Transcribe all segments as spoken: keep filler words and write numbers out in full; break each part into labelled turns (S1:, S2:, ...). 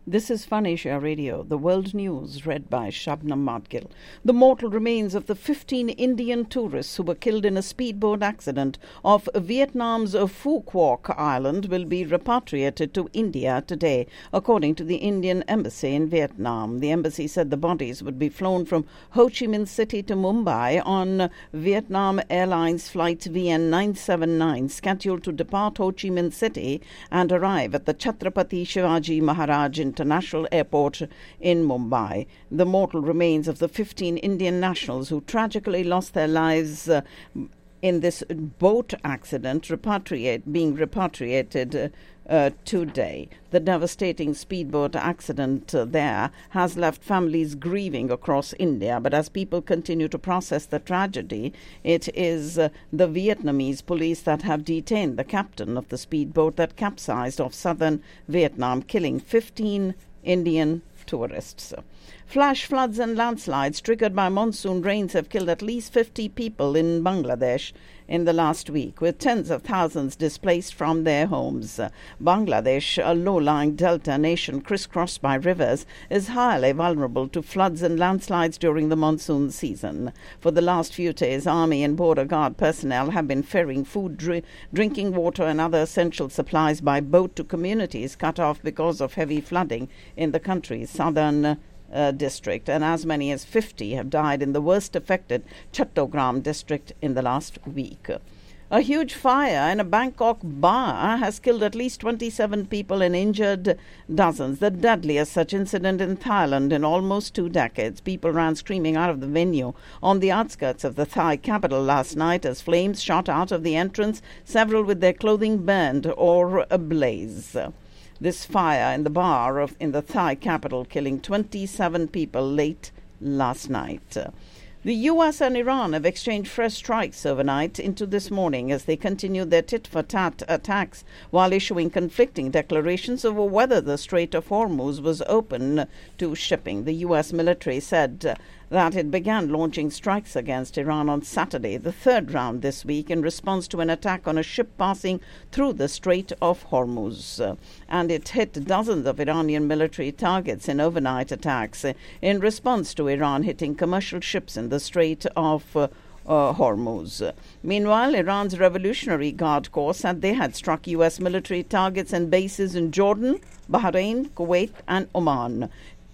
S1: This is Fun Asia Radio, the world news read by Shabnam Madgil. The mortal remains of the fifteen Indian tourists who were killed in a speedboat accident off Vietnam's Phu Quoc Island will be repatriated to India today, according to the Indian Embassy in Vietnam. The embassy said the bodies would be flown from Ho Chi Minh City to Mumbai on Vietnam Airlines Flight V N nine seven nine, scheduled to depart Ho Chi Minh City and arrive at the Chhatrapati Shivaji Maharaj International Airport in Mumbai. The mortal remains of the fifteen Indian nationals who tragically lost their lives uh, in this boat accident repatriate, being repatriated uh, uh, today. The devastating speedboat accident uh, there has left families grieving across India, but as people continue to process the tragedy, it is uh, the Vietnamese police that have detained the captain of the speedboat that capsized off southern Vietnam, killing fifteen Indian tourists. Flash floods and landslides triggered by monsoon rains have killed at least fifty people in Bangladesh in the last week, with tens of thousands displaced from their homes. Bangladesh, a low-lying delta nation crisscrossed by rivers, is highly vulnerable to floods and landslides during the monsoon season. For the last few days, Army and Border Guard personnel have been ferrying food, dr- drinking water and other essential supplies by boat to communities cut off because of heavy flooding in the country's southern Uh, district, and as many as fifty have died in the worst affected Chattogram district in the last week. A huge fire in a Bangkok bar has killed at least twenty-seven people and injured dozens, the deadliest such incident in Thailand in almost two decades. People ran screaming out of the venue on the outskirts of the Thai capital last night as flames shot out of the entrance, several with their clothing burned or ablaze. This fire in the bar of in the Thai capital, killing twenty-seven people late last night. The U S and Iran have exchanged fresh strikes overnight into this morning as they continued their tit-for-tat attacks while issuing conflicting declarations over whether the Strait of Hormuz was open to shipping. The U S military said uh, that it began launching strikes against Iran on Saturday, the third round this week, in response to an attack on a ship passing through the Strait of Hormuz. Uh, and it hit dozens of Iranian military targets in overnight attacks uh, in response to Iran hitting commercial ships in the Strait of uh, Uh, Hormuz. Meanwhile, Iran's Revolutionary Guard Corps said they had struck U S military targets and bases in Jordan, Bahrain, Kuwait, and Oman.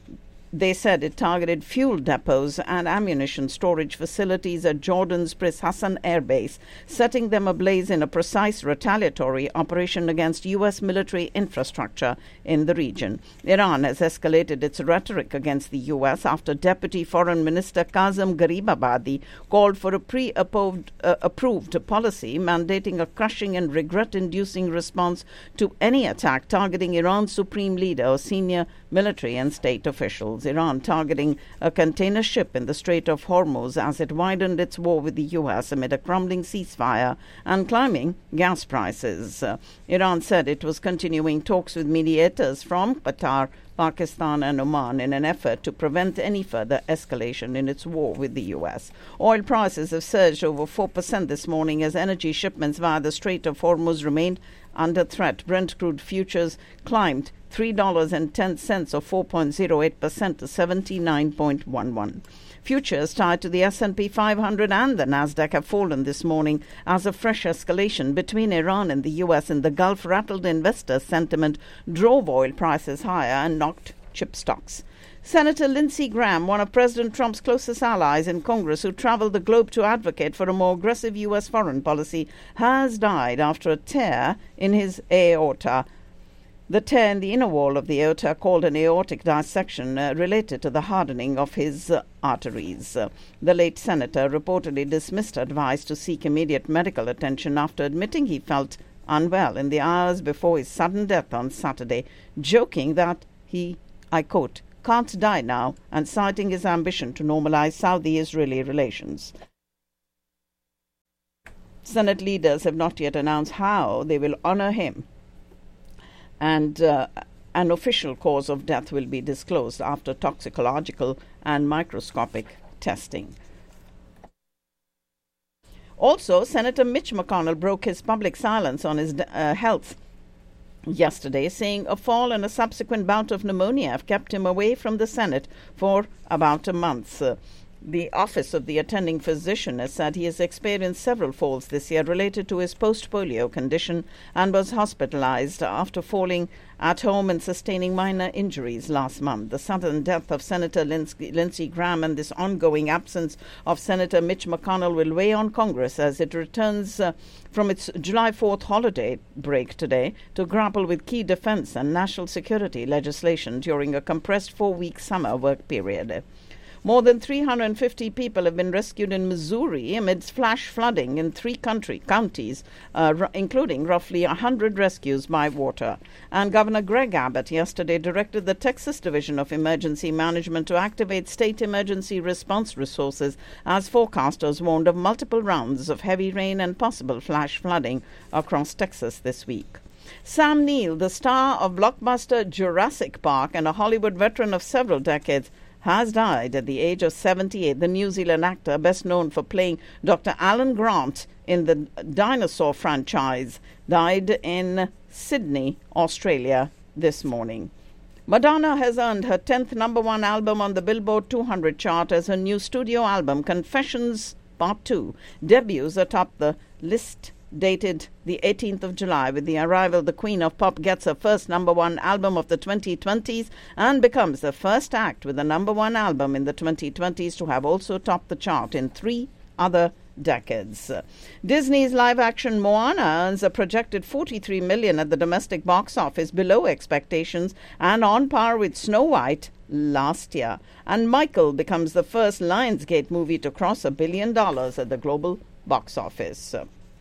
S1: They said it targeted fuel depots and ammunition storage facilities at Jordan's Prince Hassan Air Base, setting them ablaze in a precise retaliatory operation against U S military infrastructure in the region. Iran has escalated its rhetoric against the U S after Deputy Foreign Minister Kazem Garibabadi called for a pre-approved uh, approved policy mandating a crushing and regret-inducing response to any attack targeting Iran's supreme leader or senior military and state officials. Iran targeting a container ship in the Strait of Hormuz as it widened its war with the U S amid a crumbling ceasefire and climbing gas prices. Uh, Iran said it was continuing talks with mediators from Qatar, Pakistan and Oman in an effort to prevent any further escalation in its war with the U S. Oil prices have surged over four percent this morning as energy shipments via the Strait of Hormuz remained under threat. Brent crude futures climbed three dollars and ten cents or four point zero eight percent to seventy-nine point one one. Futures tied to the S and P five hundred and the Nasdaq have fallen this morning as a fresh escalation between Iran and the U S in the Gulf rattled investor sentiment, drove oil prices higher and knocked chip stocks. Senator Lindsey Graham, one of President Trump's closest allies in Congress who traveled the globe to advocate for a more aggressive U S foreign policy, has died after a tear in his aorta. The tear in the inner wall of the aorta, called an aortic dissection, uh, related to the hardening of his uh, arteries. Uh, the late senator reportedly dismissed advice to seek immediate medical attention after admitting he felt unwell in the hours before his sudden death on Saturday, joking that he, I quote, can't die now, and citing his ambition to normalize Saudi-Israeli relations. Senate leaders have not yet announced how they will honor him, and uh, an official cause of death will be disclosed after toxicological and microscopic testing. Also, Senator Mitch McConnell broke his public silence on his uh, health yesterday, saying a fall and a subsequent bout of pneumonia have kept him away from the Senate for about a month. Uh, The Office of the Attending Physician has said he has experienced several falls this year related to his post-polio condition and was hospitalized after falling at home and sustaining minor injuries last month. The sudden death of Senator Lindsey, Lindsey Graham and this ongoing absence of Senator Mitch McConnell will weigh on Congress as it returns uh, from its July fourth holiday break today to grapple with key defense and national security legislation during a compressed four-week summer work period. More than three hundred fifty people have been rescued in Missouri amidst flash flooding in three country counties, uh, r- including roughly one hundred rescues by water. And Governor Greg Abbott yesterday directed the Texas Division of Emergency Management to activate state emergency response resources as forecasters warned of multiple rounds of heavy rain and possible flash flooding across Texas this week. Sam Neill, the star of blockbuster Jurassic Park and a Hollywood veteran of several decades, has died at the age of seventy-eight. The New Zealand actor, best known for playing Doctor Alan Grant in the dinosaur franchise, died in Sydney, Australia this morning. Madonna has earned her tenth number one album on the Billboard two hundred chart as her new studio album, Confessions Part two, debuts atop the list dated the eighteenth of July. With the arrival, the Queen of Pop gets her first number one album of the twenty twenties and becomes the first act with a number one album in the twenty twenties to have also topped the chart in three other decades. Disney's live-action Moana earns a projected forty-three million dollars at the domestic box office, below expectations and on par with Snow White last year. And Michael becomes the first Lionsgate movie to cross a billion dollars at the global box office.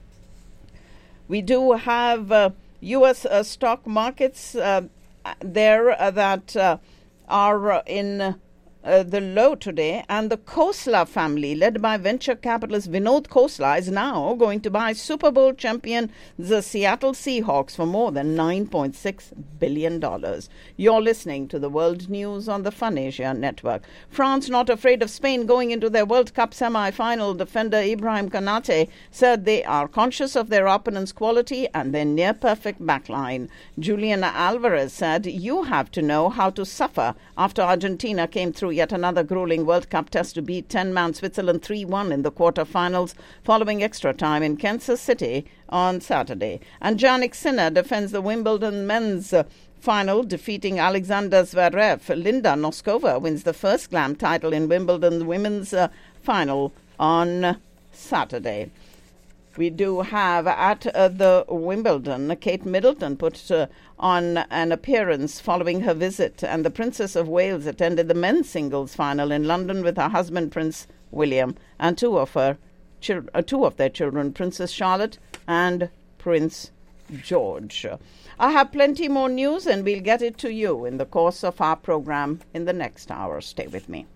S1: We do have uh, U S uh, stock markets uh, there uh, that uh, are uh, in uh, uh, the low today, and the Khosla family, led by venture capitalist Vinod Khosla, is now going to buy Super Bowl champion the Seattle Seahawks for more than nine point six billion dollars. You're listening to the World News on the Fun Asia Network. France not afraid of Spain going into their World Cup semi-final. Defender Ibrahim Konate said they are conscious of their opponent's quality and their near-perfect backline. Julian Alvarez said, "You have to know how to suffer," after Argentina came through yet another grueling World Cup test to beat ten-man Switzerland three one in the quarterfinals following extra time in Kansas City on Saturday. And Jannik Sinner defends the Wimbledon men's uh, final, defeating Alexander Zverev. Linda Noskova wins the first Slam title in Wimbledon women's uh, final on Saturday. We do have at uh, the Wimbledon, Kate Middleton put uh, on an appearance following her visit, and the Princess of Wales attended the men's singles final in London with her husband Prince William and two of her chil- uh, two of their children, Princess Charlotte and Prince George. I have plenty more news, and we'll get it to you in the course of our program in the next hour. Stay with me.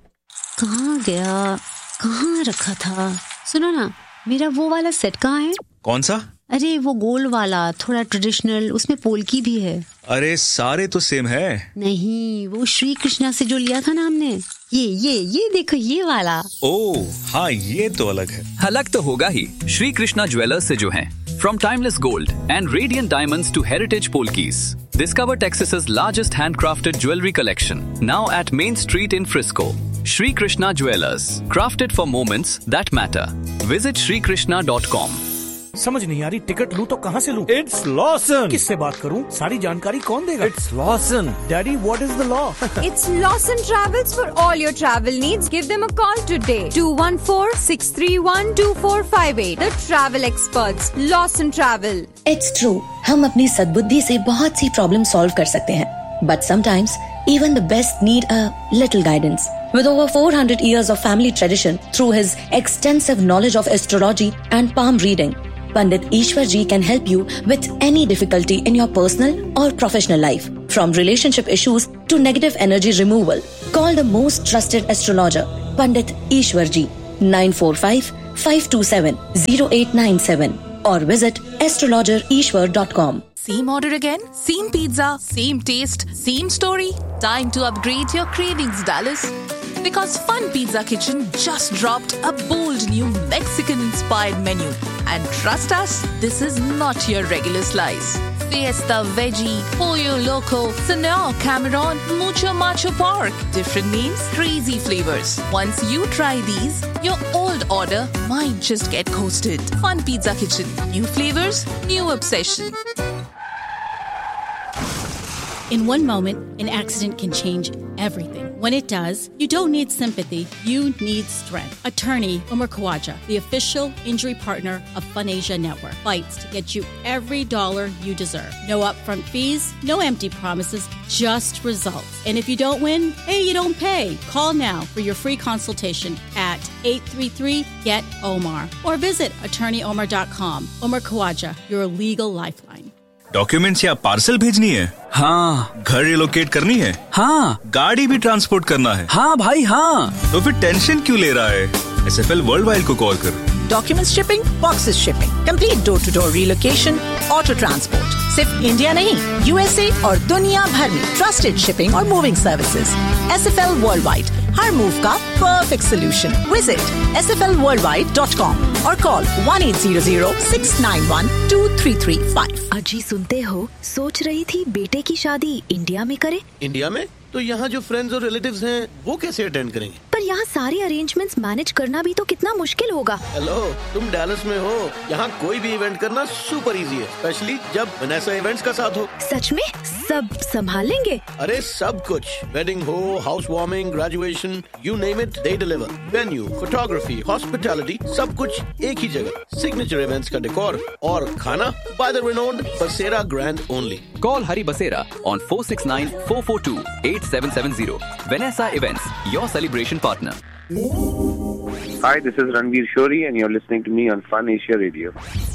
S2: कहाँ गया? कहाँ रखा था? सुनो ना, मेरा वो वाला सेट कहाँ है?
S3: कौन सा?
S2: अरे वो गोल वाला, थोड़ा ट्रेडिशनल, उसमें पोल्की भी है।
S3: अरे सारे तो सेम है।
S2: नहीं, वो श्री कृष्णा से जो लिया था ना हमने, ये ये ये देखो ये वाला।
S3: ओह हाँ, ये तो अलग है।
S4: अलग तो होगा ही, श्री कृष्णा ज्वेलर्स से जो हैं। From timeless gold and radiant diamonds to heritage polkis, discover Texas's largest handcrafted jewelry collection, now at Main Street in Frisco. Shri Krishna Jewelers, crafted for moments that matter. Visit shri krishna dot com.
S5: समझ नहीं आ रही, ticket लूं तो कहाँ से लूं?
S6: It's Lawson.
S5: किससे बात करूं? सारी जानकारी कौन देगा?
S6: It's Lawson.
S5: Daddy, what is the law?
S7: It's Lawson Travels for all your travel needs. Give them a call today. two one four, six three one, two four five eight. The travel experts. Lawson Travel.
S8: It's true. हम अपनी सद्बुद्धि से बहुत सी problem solve कर सकते हैं. But sometimes, even the best need a little guidance. With over four hundred years of family tradition, through his extensive knowledge of astrology and palm reading, Pandit Ishwar Ji can help you with any difficulty in your personal or professional life. From relationship issues to negative energy removal. Call the most trusted astrologer, Pandit Ishwar Ji, nine four five, five two seven, zero eight nine seven or visit astrologer ishwar dot com.
S9: Same order again? Same pizza, same taste, same story? Time to upgrade your cravings, Dallas.
S6: Because Fun Pizza Kitchen just dropped a bold new Mexican-inspired menu. And trust us, this is not your regular slice. Fiesta Veggie, Pollo Loco, Senor Cameron, Mucho Macho Pork. Different meals, crazy flavors. Once you try these, your old order might just get coasted. Fun Pizza Kitchen. New flavors, new obsession.
S9: In one moment, an accident can change everything. When it does, you don't need sympathy, you need strength. Attorney Umar Khawaja, the official injury partner of FunAsia Network, fights to get you every dollar you deserve. No upfront fees, no empty promises, just results. And if you don't win, hey, you don't pay. Call now for your free consultation at eight three three, G E T, O M A R or visit attorney omar dot com. Umar Khawaja, your legal lifeline.
S3: Documents या parcel भेजनी है?
S4: हाँ.
S3: घर relocate करनी है?
S4: हाँ.
S3: गाड़ी भी ट्रांसपोर्ट करना है?
S4: हाँ भाई हाँ.
S3: तो फिर टेंशन क्यों ले रहा है? S F L world wide को कॉल कर.
S10: Document shipping, boxes shipping, complete door to door relocation, auto transport. सिर्फ इंडिया नहीं, यूएसए और दुनिया भर में ट्रस्टेड शिपिंग और moving services. S F L world wide, हर मूव का perfect solution. Visit S F L world wide dot com और call one eight zero zero six nine one two three three five.
S11: अजी सुनते हो, सोच रही थी बेटे की शादी इंडिया में करे.
S12: इंडिया में? तो यहाँ जो फ्रेंड्स और रिलेटिव्स हैं, वो कैसे अटेंड करेंगे?
S11: पर यहाँ सारे अरेंजमेंट्स मैनेज करना भी तो कितना मुश्किल होगा.
S12: हेलो, तुम डैलस में हो. यहाँ कोई भी इवेंट करना सुपर इजी है, स्पेशली जब वनेसा इवेंट्स का साथ हो.
S11: सच में सब संभाल लेंगे?
S12: अरे सब कुछ, वेडिंग हो, house warming, graduation, you name it, they deliver. Venue, photography, hospitality, सब कुछ एक ही जगह. सिग्नेचर इवेंट्स का डेकोर और खाना बाय द रिनोन्ड बसेरा grand only.
S4: Call Hari Basera on four six nine, four four two, eight seven seven zero. Vanessa Events, your celebration partner.
S13: Hi, this is Ranveer Shori and you're listening to me on FunAsia Radio.